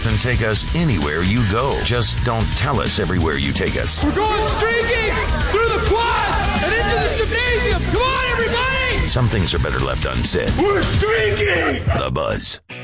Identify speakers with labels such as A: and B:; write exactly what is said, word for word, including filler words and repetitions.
A: and take us anywhere you go. Just don't tell us everywhere you take us.
B: We're going streaking through the quad and into the gymnasium. Come on, everybody!
A: Some things are better left unsaid.
C: We're streaking!
A: The Buzz.